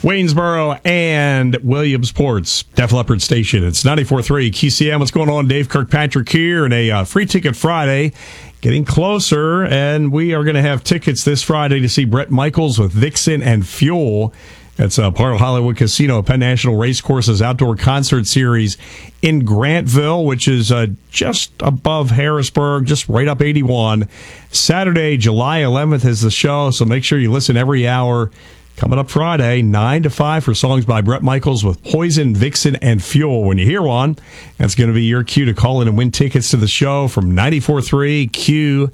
Waynesboro and Williamsport's Def Leppard Station. It's 94.3 QCM. What's going on? Dave Kirkpatrick here, and a Free Ticket Friday getting closer, and we are going to have tickets this Friday to see Bret Michaels with Vixen and Fuel. That's part of Hollywood Casino, Penn National Racecourse's outdoor concert series in Grantville, which is just above Harrisburg, just right up 81. Saturday, July 11th is the show, so make sure you listen every hour. Coming up Friday, 9 to 5 for songs by Bret Michaels with Poison, Vixen, and Fuel. When you hear one, that's going to be your cue to call in and win tickets to the show from 94.3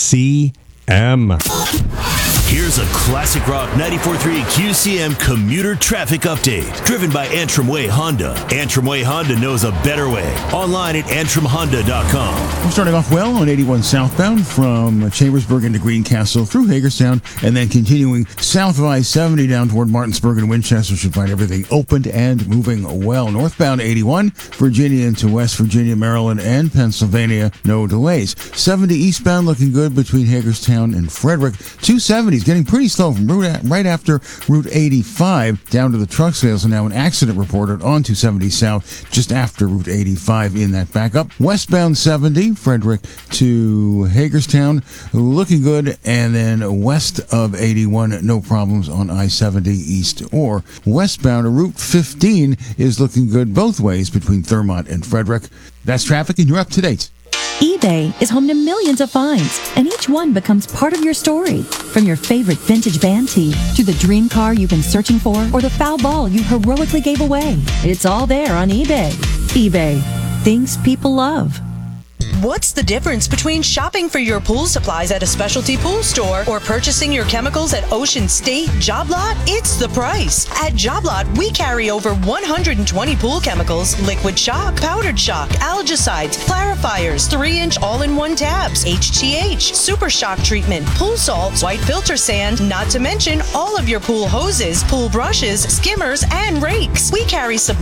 QCM. Here's a classic rock 94.3 QCM commuter traffic update. Driven by Antrim Way Honda. Antrim Way Honda knows a better way. Online at AntrimHonda.com. We're starting off well on 81 southbound from Chambersburg into Greencastle through Hagerstown, and then continuing south of I-70 down toward Martinsburg and Winchester. Should find everything opened and moving well. Northbound 81, Virginia into West Virginia, Maryland, and Pennsylvania. No delays. 70 eastbound looking good between Hagerstown and Frederick. 270 getting pretty slow from right after Route 85 down to the truck sales, and now an accident reported on 270 south just after Route 85 in that backup. Westbound 70, Frederick to Hagerstown, looking good, and then west of 81, no problems on I-70 east or westbound. Route 15 is looking good both ways between Thurmont and Frederick. That's traffic, and you're up to date. eBay is home to millions of finds, and each one becomes part of your story. From your favorite vintage band tee to the dream car you've been searching for or the foul ball you heroically gave away. It's all there on eBay. eBay. Things people love. What's the difference between shopping for your pool supplies at a specialty pool store or purchasing your chemicals at Ocean State Job Lot? It's the price. At Job Lot, we carry over 120 pool chemicals, liquid shock, powdered shock, algicides, clarifiers, 3-inch all-in-one tabs, HTH, super shock treatment, pool salts, white filter sand, not to mention all of your pool hoses, pool brushes, skimmers, and rakes. We carry